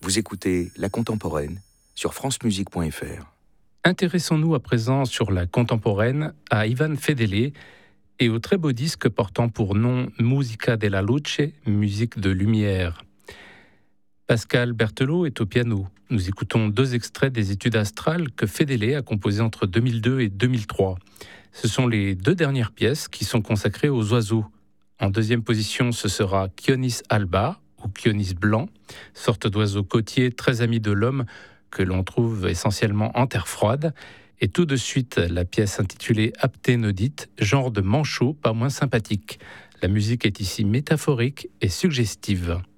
Vous écoutez La Contemporaine sur francemusique.fr. Intéressons-nous à présent sur la contemporaine à Ivan Fedele et au très beau disque portant pour nom Musica della Luce, musique de lumière. Pascal Berthelot est au piano. Nous écoutons deux extraits des études astrales que Fedele a composées entre 2002 et 2003. Ce sont les deux dernières pièces qui sont consacrées aux oiseaux. En deuxième position, ce sera Chionis alba, ou Chionis blanc, sorte d'oiseau côtier très ami de l'homme que l'on trouve essentiellement en terre froide. Et tout de suite, la pièce intitulée Apténodite, genre de manchot pas moins sympathique. La musique est ici métaphorique et suggestive.